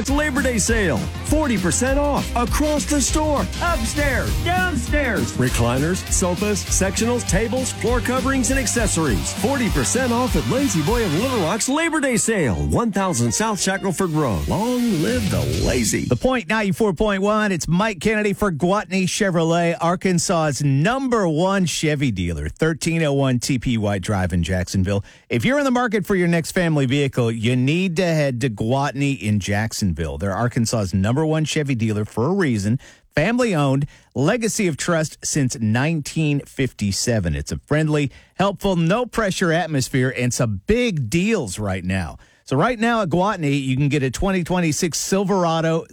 Rocks Labor Day sale. 40% off across the store. Upstairs, downstairs. Recliners, sofas, sectionals, tables, floor coverings, and accessories. 40% off at Lazy Boy of Little Rock's Labor Day sale. 1000 South Shackelford Road. Long live the lazy. The Point 94.1. It's Mike Kennedy for Gwatney Chevrolet, Arkansas's #1 Chevy dealer. 1301 TP White Drive in Jacksonville. If you're in the market for your next family vehicle, you need to head to Gwatney in Jacksonville. They're Arkansas's #1 Chevy dealer for a reason. Family owned, legacy of trust since 1957. It's a friendly, helpful, no pressure atmosphere and some big deals right now. So right now at Gwatney, you can get a 2026 Silverado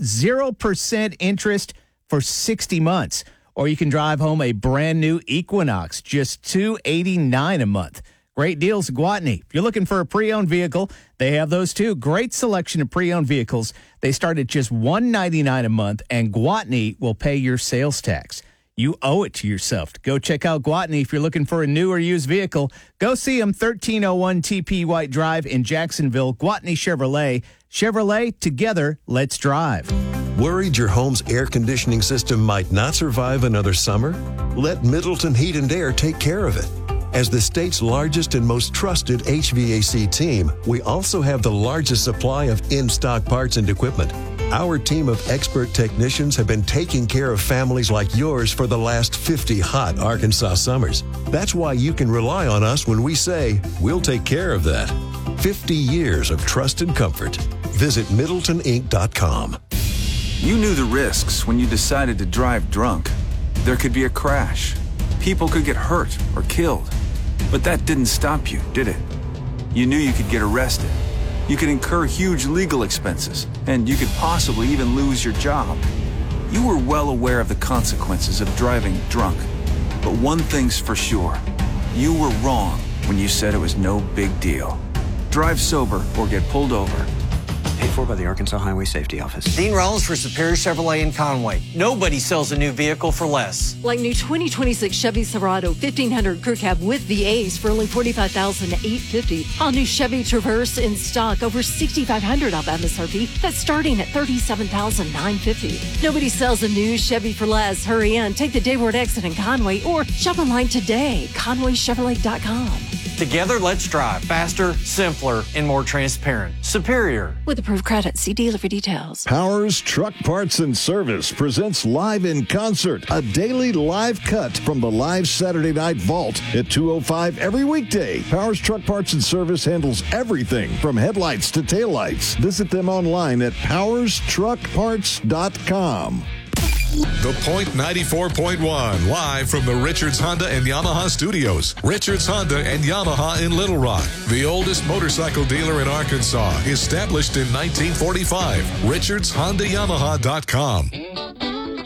0% interest for 60 months. Or you can drive home a brand new Equinox, just $289 a month. Great deals at Gwatney. If you're looking for a pre-owned vehicle, they have those too. Great selection of pre-owned vehicles. They start at just $199 a month, and Gwatney will pay your sales tax. You owe it to yourself to go check out Gwatney if you're looking for a new or used vehicle. Go see them, 1301 TP White Drive in Jacksonville. Gwatney Chevrolet. Chevrolet, together, let's drive. Worried your home's air conditioning system might not survive another summer? Let Middleton Heat and Air take care of it. As the state's largest and most trusted HVAC team, we also have the largest supply of in-stock parts and equipment. Our team of expert technicians have been taking care of families like yours for the last 50 hot Arkansas summers. That's why you can rely on us when we say, we'll take care of that. 50 years of trust and comfort. Visit MiddletonInc.com. You knew the risks when you decided to drive drunk. There could be a crash. People could get hurt or killed. But that didn't stop you, did it? You knew you could get arrested. You could incur huge legal expenses, and you could possibly even lose your job. You were well aware of the consequences of driving drunk. But one thing's for sure. You were wrong when you said it was no big deal. Drive sober or get pulled over. Paid for by the Arkansas Highway Safety Office. Dean Rollins for Superior Chevrolet in Conway. Nobody sells a new vehicle for less. Like new 2026 Chevy Silverado 1500 Crew Cab with the Ace for only $45,850. All new Chevy Traverse in stock, over $6,500 off MSRP. That's starting at $37,950. Nobody sells a new Chevy for less. Hurry in, take the Dayward exit in Conway, or shop online today, ConwayChevrolet.com. Together, let's drive faster, simpler, and more transparent. Superior. With approved credit, see dealer for details. Powers Truck Parts and Service presents Live in Concert, a daily live cut from the live Saturday Night Vault at 2:05 every weekday. Powers Truck Parts and Service handles everything from headlights to taillights. Visit them online at powerstruckparts.com. The Point 94.1, live from the Richards Honda and Yamaha studios. Richards Honda and Yamaha in Little Rock, the oldest motorcycle dealer in Arkansas, established in 1945. RichardsHondaYamaha.com.